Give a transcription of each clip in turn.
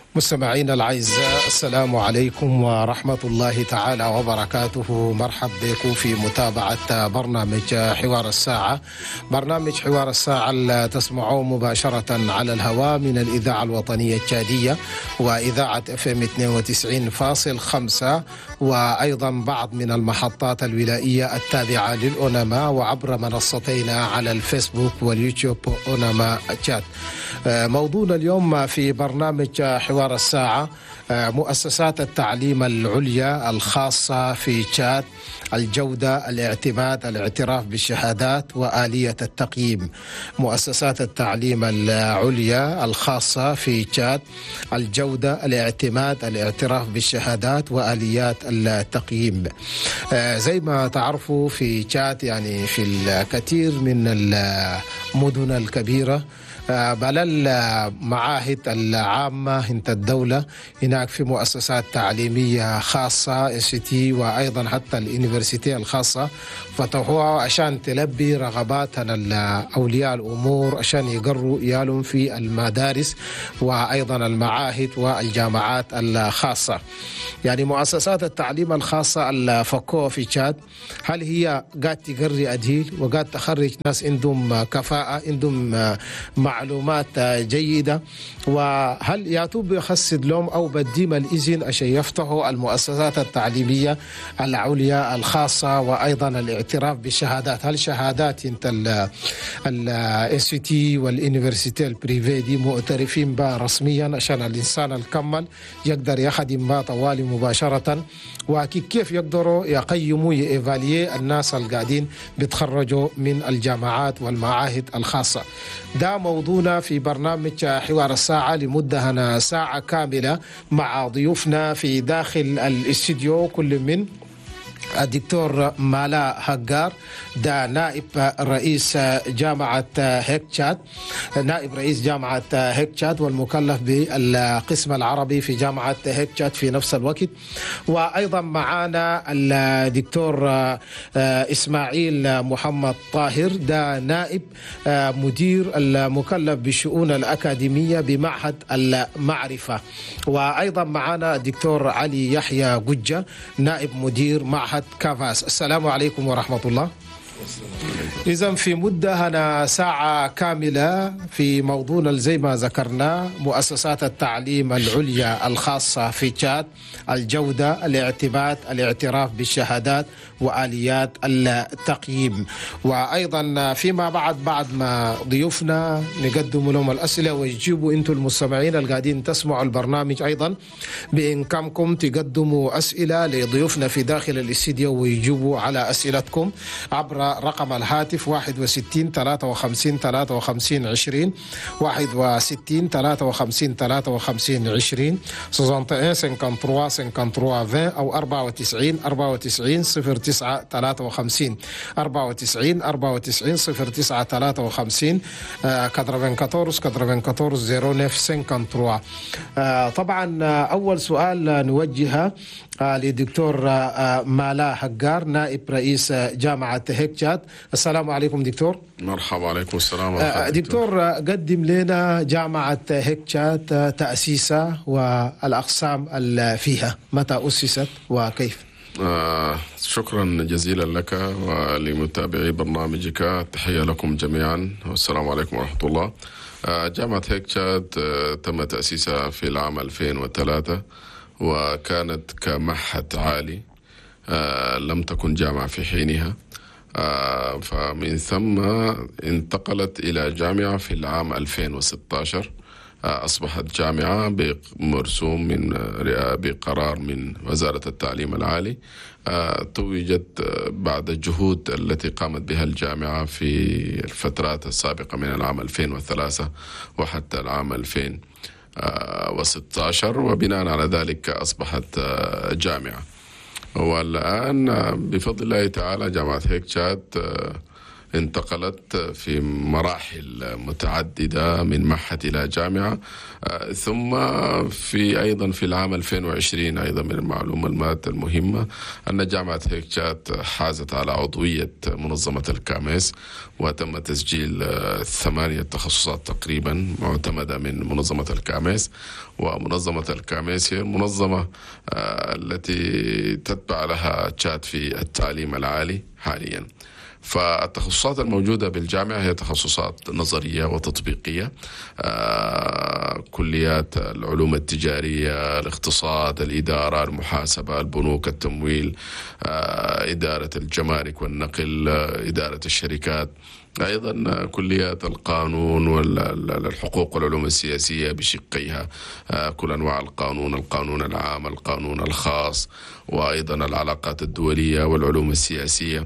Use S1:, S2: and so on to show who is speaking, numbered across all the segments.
S1: مستمعينا الأعزاء، السلام عليكم ورحمة الله تعالى وبركاته. مرحب بكم في متابعة برنامج حوار الساعة. برنامج حوار الساعة اللي تسمعوه مباشرة على الهواء من الإذاعة الوطنية التشادية وإذاعة FM 92.5 وأيضا بعض من المحطات الولائية التابعة للأونما وعبر منصتينا على الفيسبوك واليوتيوب أونما تشات. موضوعنا اليوم في برنامج حوار الساعة مؤسسات التعليم العليا الخاصة في تشاد، الجودة، الاعتماد، الاعتراف بالشهادات وآلية التقييم. مؤسسات التعليم العليا الخاصة في تشاد، الجودة، الاعتماد، الاعتراف بالشهادات وآليات التقييم. زي ما تعرفوا في تشاد يعني في الكثير من المدن الكبيرة بل المعاهد العامة انت الدولة هناك في مؤسسات تعليمية خاصة ICT وأيضا حتى اليونيفرسيتي الخاصة فتحوها عشان تلبي رغبات أولياء الأمور عشان يقروا إيالهم في المدارس وأيضا المعاهد والجامعات الخاصة. يعني مؤسسات التعليم الخاصة الفكوة في تشاد هل هي قاعد تقري أدهيل وقاعد تخرج ناس عندهم كفاءة، عندهم معلومات جيدة، وهل ياتوا بيخسد لهم أو بديم الإذن عشان يفتحوا المؤسسات التعليمية العليا الخاصة وأيضا الاعتراف بالشهادات؟ هل شهادات انت ICT واليونيفرسيتي البريفي دي معترفين بها رسميا عشان الإنسان الكمل يقدر يخدم بها طوالي مباشرة؟ وكيف يقدروا يقيموا يإيفاليي الناس القاعدين بيتخرجوا من الجامعات والمعاهد الخاصة؟ ده موضوعنا في برنامج حوار الساعة لمدة ساعة كاملة مع ضيوفنا في داخل الاستديو، كل من الدكتور مالا هجار ده نائب رئيس جامعة هيك تشاد، نائب رئيس جامعة هيك تشاد والمكلف بالقسم العربي في جامعة هيك تشاد في نفس الوقت. وأيضا معنا الدكتور إسماعيل محمد طاهر ده نائب مدير المكلف بالشؤون الأكاديمية بمعهد المعرفة. وأيضا معنا الدكتور علي يحيى قجة نائب مدير معهد كافاس. السلام عليكم ورحمة الله. إذن في مدة ساعة كاملة في موضوعنا زي ما ذكرنا مؤسسات التعليم العليا الخاصة في تشاد، الجودة، الاعتماد، الاعتراف بالشهادات وآليات التقييم. وأيضا فيما بعد ما ضيوفنا نقدم لهم الأسئلة ويجيبوا أنتم المستمعين القاعدين تسمعوا البرنامج أيضا بإمكانكم تقدموا أسئلة لضيوفنا في داخل الاستديو ويجيبوا على أسئلتكم عبر رقم الهاتف 61 53 53 20 61 53 53 20 61 53 53 20 أو 94 94 09 53 94 94 09 53 94 94 09 53. طبعا أول سؤال نوجهه لدكتور مالا هجار نائب رئيس جامعة هيك تشاد. السلام عليكم دكتور.
S2: مرحبا. عليكم السلام ورحمة.
S1: دكتور قدم لنا جامعة هيك تشاد تأسيسها والأقسام اللي فيها، متى أسست وكيف؟
S2: شكرا جزيلا لك ولمتابعي برنامجك. تحية لكم جميعا والسلام عليكم ورحمة الله. جامعة هيك تشاد تم تأسيسها في العام 2003 وكانت كمعهد عالي، لم تكن جامعة في حينها، فمن ثم انتقلت إلى جامعة في العام 2016. أصبحت جامعة بمرسوم بقرار من وزارة التعليم العالي، توجت بعد الجهود التي قامت بها الجامعة في الفترات السابقة من العام 2003 وحتى العام 2016، وبناء على ذلك أصبحت جامعة. والآن بفضل الله تعالى جامعة هيك تشاد انتقلت في مراحل متعددة من معهد إلى جامعة. ثم أيضا في العام 2020 أيضا من المعلومات المهمة أن جامعة هيك تشاد حازت على عضوية منظمة الكاميس، وتم تسجيل 8 تخصصات تقريبا معتمدة من منظمة الكاميس. ومنظمة الكاميس هي المنظمة التي تتبع لها تشاد في التعليم العالي حاليا. فالتخصصات الموجودة بالجامعة هي تخصصات نظرية وتطبيقية، كليات العلوم التجارية، الاقتصاد، الإدارة، المحاسبة، البنوك، التمويل، إدارة الجمارك والنقل، إدارة الشركات، أيضا كليات القانون والحقوق والعلوم السياسية بشقيها، كل أنواع القانون العام، القانون الخاص، وأيضا العلاقات الدولية والعلوم السياسية،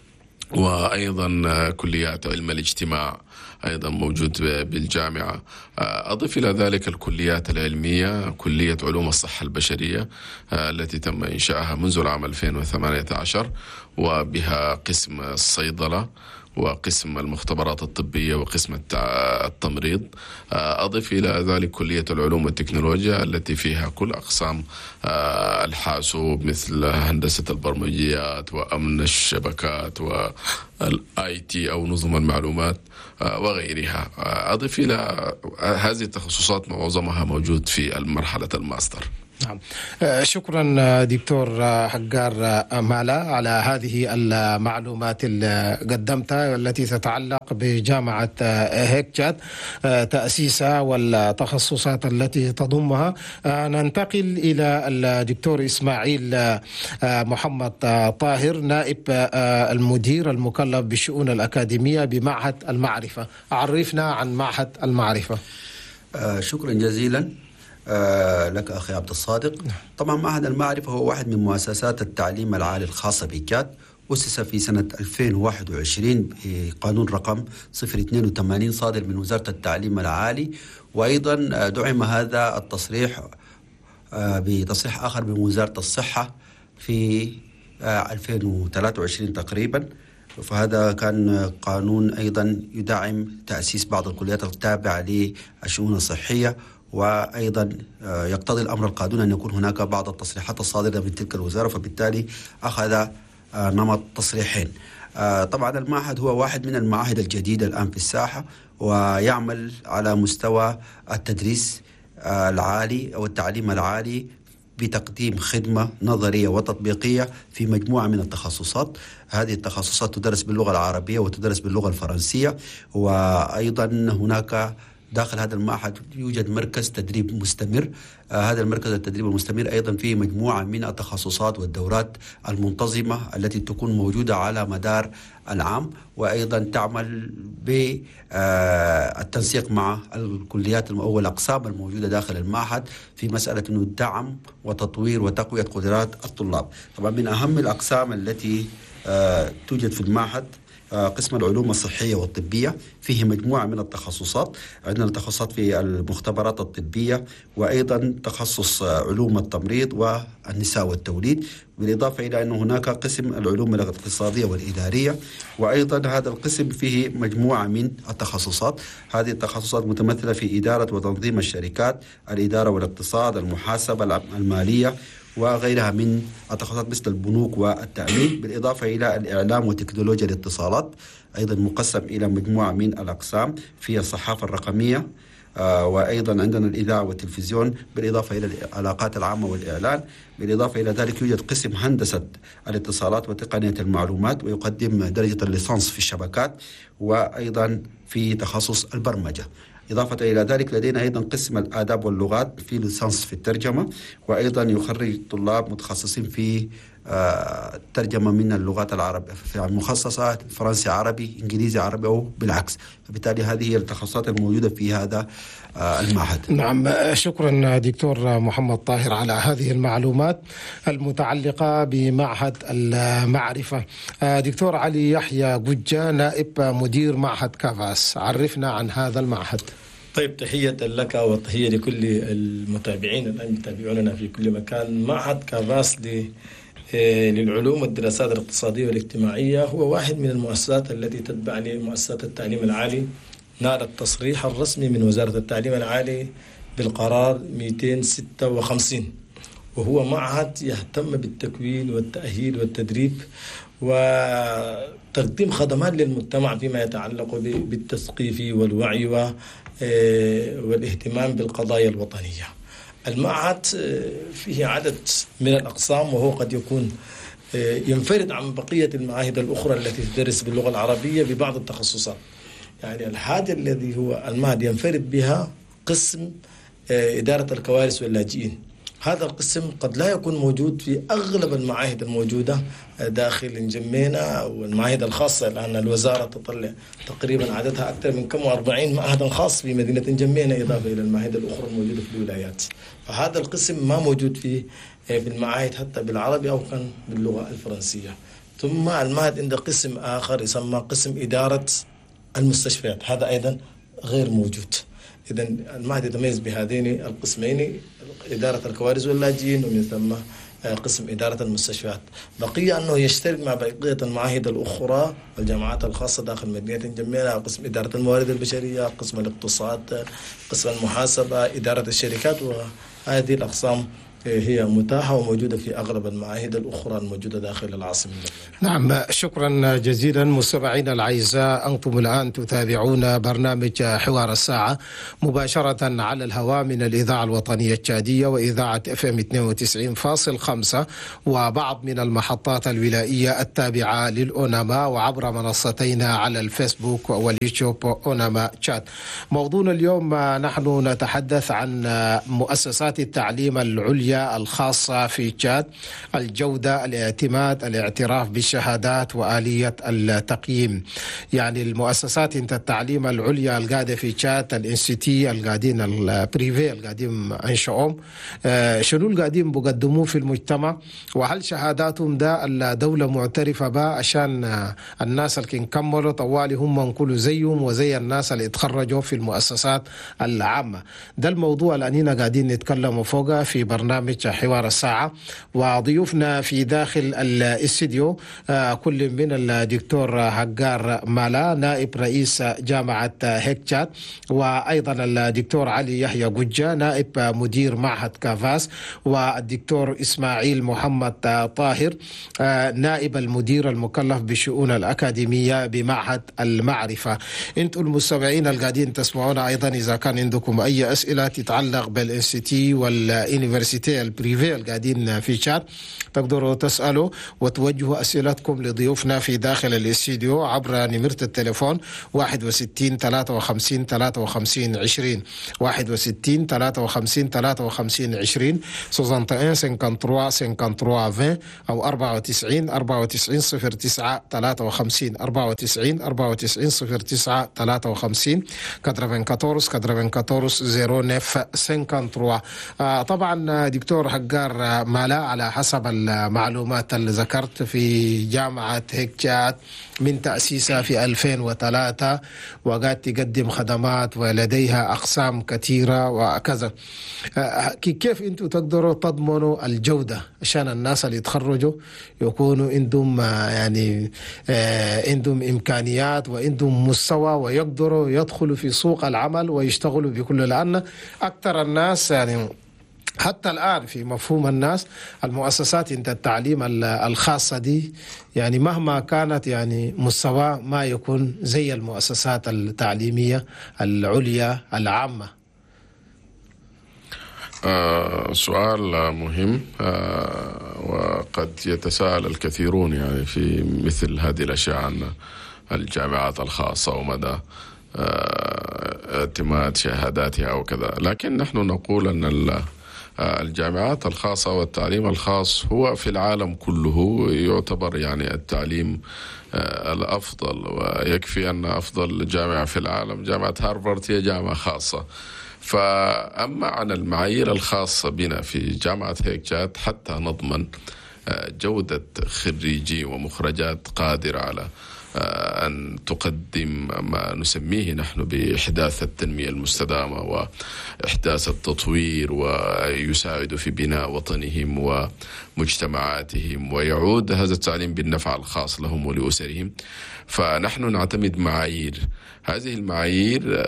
S2: وأيضا كليات علم الاجتماع أيضا موجود بالجامعة. أضف إلى ذلك الكليات العلمية، كلية علوم الصحة البشرية التي تم إنشائها منذ العام 2018 وبها قسم الصيدلة وقسم المختبرات الطبية وقسم التمريض. أضف إلى ذلك كلية العلوم والتكنولوجيا التي فيها كل أقسام الحاسوب مثل هندسة البرمجيات وأمن الشبكات والآي تي أو نظم المعلومات وغيرها. أضف إلى هذه التخصصات معظمها موجود في مرحلة الماستر.
S1: نعم. شكرا دكتور حجار مالا على هذه المعلومات اللي قدمتها التي تتعلق بجامعة هيك تشاد، تأسيسها والتخصصات التي تضمها. ننتقل إلى الدكتور إسماعيل محمد طاهر، نائب المدير المكلف بالشؤون الأكاديمية بمعهد المعرفة. عرفنا عن معهد المعرفة.
S3: شكرا جزيلا لك أخي عبد الصادق. طبعا معهد المعرفة هو واحد من مؤسسات التعليم العالي الخاصة بتشاد، أسس في سنة 2021 بقانون رقم 082 صادر من وزارة التعليم العالي، وأيضا دعم هذا التصريح بتصريح آخر من وزارة الصحة في 2023 تقريبا. فهذا كان قانون أيضا يدعم تأسيس بعض الكليات التابعة للشؤون الصحية، وأيضا يقتضي الأمر القانوني أن يكون هناك بعض التصريحات الصادرة من تلك الوزارة، فبالتالي أخذ نمط تصريحين. طبعا المعهد هو واحد من المعاهد الجديدة الآن في الساحة، ويعمل على مستوى التدريس العالي أو التعليم العالي بتقديم خدمة نظرية وتطبيقية في مجموعة من التخصصات. هذه التخصصات تدرس باللغة العربية وتدرس باللغة الفرنسية، وأيضا هناك داخل هذا المعهد يوجد مركز تدريب مستمر. هذا المركز التدريب المستمر أيضا فيه مجموعة من التخصصات والدورات المنتظمة التي تكون موجودة على مدار العام، وأيضا تعمل بالتنسيق مع الكليات أو الأقسام الموجودة داخل المعهد في مسألة الدعم وتطوير وتقوية قدرات الطلاب. طبعا من أهم الأقسام التي توجد في المعهد قسم العلوم الصحية والطبية، فيه مجموعة من التخصصات. عندنا تخصصات في المختبرات الطبية، وأيضا تخصص علوم التمريض والنساء والتوليد، بالإضافة إلى أن هناك قسم العلوم الاقتصادية والإدارية، وأيضا هذا القسم فيه مجموعة من التخصصات. هذه التخصصات متمثلة في إدارة وتنظيم الشركات، الإدارة والاقتصاد، المحاسبة المالية، وغيرها من التخصصات مثل البنوك والتأمين، بالإضافة إلى الإعلام وتكنولوجيا الاتصالات، أيضا مقسم إلى مجموعة من الأقسام في الصحافة الرقمية، وأيضا عندنا الإذاعة والتلفزيون، بالإضافة إلى العلاقات العامة والإعلان. بالإضافة إلى ذلك يوجد قسم هندسة الاتصالات وتقنية المعلومات، ويقدم درجة الليسانس في الشبكات، وأيضا في تخصص البرمجة. إضافة إلى ذلك لدينا أيضا قسم الآداب واللغات في ليسانس في الترجمة، وأيضا يخرج طلاب متخصصين في ترجمة من اللغات العربية في المخصصة فرنسي عربي، إنجليزي عربي، أو بالعكس. فبالتالي هذه هي التخصصات الموجودة في هذا المعهد.
S1: نعم، شكرا دكتور محمد طاهر على هذه المعلومات المتعلقة بمعهد المعرفة. دكتور علي يحيى قجة، نائب مدير معهد كافاس، عرفنا عن هذا المعهد.
S4: طيب، تحية لك وتحية لكل المتابعين الآن يتابعوننا في كل مكان. معهد كافاس للعلوم والدراسات الاقتصادية والاجتماعية هو واحد من المؤسسات التي تتبع لمؤسسات التعليم العالي، نال التصريح الرسمي من وزارة التعليم العالي بالقرار 256، وهو معهد يهتم بالتكوين والتأهيل والتدريب وتقديم خدمات للمجتمع فيما يتعلق بالتثقيف والوعي والاهتمام بالقضايا الوطنية. المعهد فيه عدد من الأقسام، وهو قد يكون ينفرد عن بقية المعاهد الأخرى التي تدرس باللغة العربية ببعض التخصصات. يعني الحاجة الذي هو المعهد ينفرد بها قسم إدارة الكوارث واللاجئين. هذا القسم قد لا يكون موجود في أغلب المعاهد الموجودة داخل جمينا والمعاهد الخاصة. الآن الوزارة تطلع تقريبا عددها أكثر من 40 معهد خاص في مدينة جمينا، إضافة إلى المعاهد الأخرى الموجودة في الولايات. فهذا القسم ما موجود في المعاهد حتى بالعربي أو كان باللغة الفرنسية. ثم المعهد عنده قسم آخر يسمى قسم إدارة المستشفيات، هذا أيضا غير موجود. إذن المعهد يتميز بهذين القسمين، إدارة الكوارث واللاجئين ومن ثم قسم إدارة المستشفيات. بقي أنه يشترك مع بقية المعاهد الأخرى والجامعات الخاصة داخل مدينة جميلة، قسم إدارة الموارد البشرية، قسم الاقتصاد، قسم المحاسبة، إدارة الشركات، وهذه الأقسام هي متاحة وموجودة في أغلب المعاهد الأخرى الموجودة داخل العاصمة.
S1: نعم، شكرا جزيلا مستمعينا الأعزاء. أنتم الآن تتابعون برنامج حوار الساعة مباشرة على الهواء من الإذاعة الوطنية التشادية وإذاعة FM 92.5 وبعض من المحطات الولائية التابعة للأوناما، وعبر منصتينا على الفيسبوك واليوتيوب أوناما تشاد. موضوعنا اليوم نحن نتحدث عن مؤسسات التعليم العليا الخاصة في تشاد، الجودة، الاعتماد، الاعتراف بالشهادات وآلية التقييم. يعني المؤسسات انت التعليم العليا القاعدة في تشاد، الانستيتي القاعدين البريفي القاعدين انشأهم، شنو القاعدين بقدموه في المجتمع، وهل شهاداتهم ده الدولة معترفة بها عشان الناس اللي كملوا طوالي هم منقولوا زيهم وزي الناس اللي اتخرجوا في المؤسسات العامة. ده الموضوع اللي أننا قاعدين نتكلم فوقه في برنامج حوار الساعة. وضيوفنا في داخل الاستديو كل من الدكتور هجار مالا نائب رئيس جامعة هيك، وأيضا الدكتور علي يحيى قجة نائب مدير معهد كافاس، والدكتور إسماعيل محمد طاهر نائب المدير المكلف بالشؤون الأكاديمية بمعهد المعرفة. انتم المستمعين القاعدين تسمعونا أيضا إذا كان عندكم أي أسئلة تتعلق بالانستيتي واليونيفرسيتي البريفي القاعدين في تشاد تقدروا تسألوا وتوجهوا أسئلتكم لضيوفنا في داخل الاستديو عبر نمرة التليفون 61 53 53 20 61 53 53 20 61 53 53 20 أو 94 94 09 53 94 94 09 53 94 94 09 53. طبعا دكتور هجار مالا، على حسب المعلومات اللي ذكرت في جامعة هيك من تأسيسها في 2003 وقاعد تقدم خدمات ولديها أقسام كثيرة وكذا. كيف أنتم تقدروا تضمنوا الجودة عشان الناس اللي يتخرجوا يكونوا عندهم يعني عندهم إمكانيات وعندهم مستوى ويقدروا يدخلوا في سوق العمل ويشتغلوا بكل، لأن أكثر الناس يعني حتى الآن في مفهوم الناس المؤسسات انت التعليم الخاصة دي يعني مهما كانت يعني مستوى ما يكون زي المؤسسات التعليمية العليا العامة.
S2: سؤال مهم، وقد يتساءل الكثيرون يعني في مثل هذه الأشياء عن الجامعات الخاصة ومدى اعتماد شهاداتها أو كذا. لكن نحن نقول أن الجامعات الخاصة والتعليم الخاص هو في العالم كله يعتبر يعني التعليم الأفضل، ويكفي أن أفضل جامعة في العالم جامعة هارفارد هي جامعة خاصة. فأما عن المعايير الخاصة بنا في جامعة هيك حتى نضمن جودة خريجي ومخرجات قادرة على أن تقدم ما نسميه نحن بإحداث التنمية المستدامة وإحداث التطوير، ويساعد في بناء وطنهم ومجتمعاتهم، ويعود هذا التعليم بالنفع الخاص لهم ولأسرهم. فنحن نعتمد معايير، هذه المعايير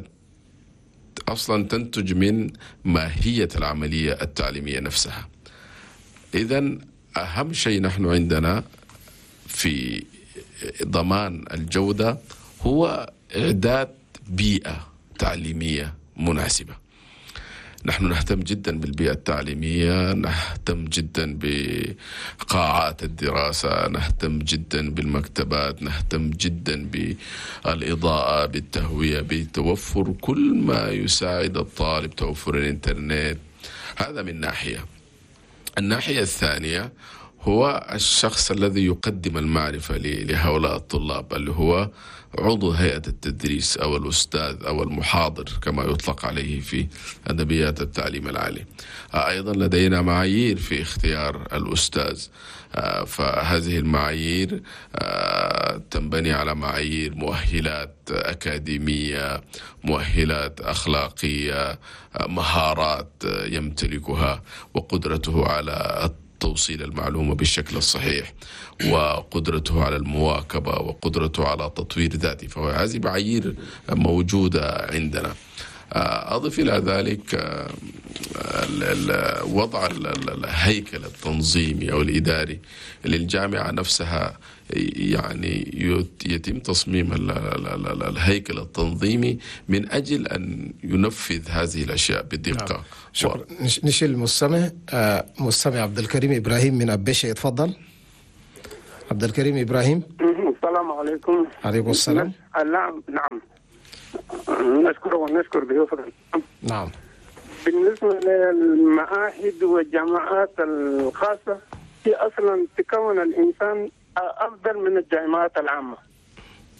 S2: أصلا تنتج من ماهية العملية التعليمية نفسها. إذن أهم شيء نحن عندنا في ضمان الجودة هو إعداد بيئة تعليمية مناسبة. نحن نهتم جدا بالبيئة التعليمية، نهتم جدا بقاعات الدراسة، نهتم جدا بالمكتبات، نهتم جدا بالإضاءة، بالتهوية، بتوفر كل ما يساعد الطالب، توفر الإنترنت. هذا من ناحية. الناحية الثانية هو الشخص الذي يقدم المعرفة لهؤلاء الطلاب، اللي هو عضو هيئة التدريس أو الأستاذ أو المحاضر كما يطلق عليه في أدبيات التعليم العالي. أيضا لدينا معايير في اختيار الأستاذ، فهذه المعايير تنبني على معايير مؤهلات أكاديمية، مؤهلات أخلاقية، مهارات يمتلكها، وقدرته على توصيل المعلومة بالشكل الصحيح، وقدرته على المواكبة، وقدرته على تطوير ذاته. فهذه معايير موجودة عندنا. أضف إلى ذلك وضع الهيكل التنظيمي أو الإداري للجامعة نفسها، يعني يتم تصميم الهيكل التنظيمي من أجل أن ينفذ هذه الأشياء بدقة.
S1: شكرا. نشيل المستمع. مستمع عبد الكريم إبراهيم من أبيشة، يتفضل. عبد الكريم إبراهيم.
S5: السلام عليكم.
S1: عليكم السلام.
S5: نعم نشكر ونشكر ضيوفك.
S1: نعم.
S5: بالنسبة للمعاهد والجامعات الخاصة، هي أصلا تكون الإنسان أفضل من الجامعات العامة.